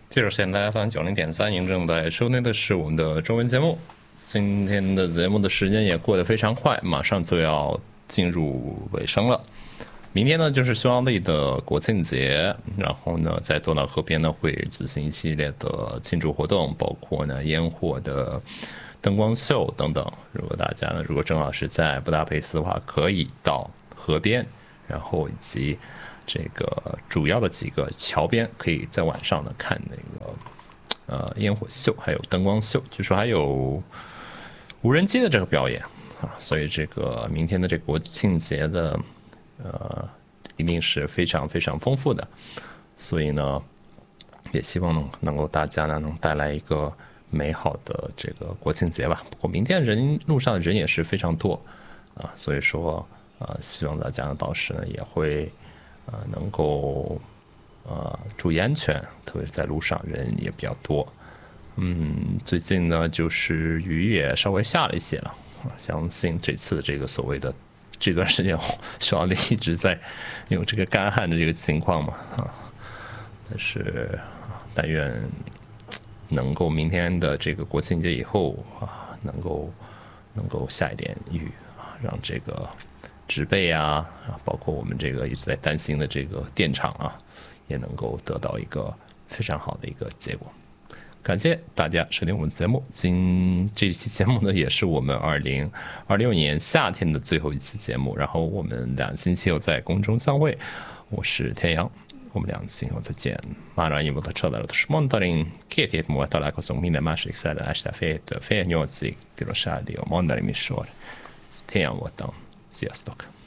接着现在 FM90.3，您正在收听的是我们的中文节目。今天的节目的时间也过得非常快，马上就要进入尾声了。明天呢就是匈牙利的国庆节，然后呢在多瑙河边呢会举行一系列的庆祝活动，包括呢烟火的灯光秀等等。如果大家呢如果正好是在布达佩斯的话，可以到河边，然后以及这个主要的几个桥边，可以在晚上呢看那个烟火秀，还有灯光秀，据说还有无人机的这个表演啊，所以这个明天的这个国庆节的一定是非常非常丰富的，所以呢，也希望能够大家呢能带来一个美好的这个国庆节吧。不过明天路上的人也是非常多啊，所以说希望大家呢到时呢也会能够注意安全，特别是在路上人也比较多。最近呢就是雨也稍微下了一些了，相信这次的这个所谓的这段时间匈牙利一直在有这个干旱的这个情况嘛但是但愿能够明天的这个国庆节以后能够下一点雨让这个植被包括我们这个一直在担心的这个电厂也能够得到一个非常好的一个结果。感谢大家收听我们节目，这期节目呢也是我们2026年夏天的最后一期节目，然后我们2星期后在空中相会。我是天阳，我们2星期后再见。Már annyi volt a csodálatos mandarin, 2 hét múlva találkozunk minden második szerdán este fél 8-ig, Tilos Rádió mandarin műsor.天阳voltam. Sziasztok!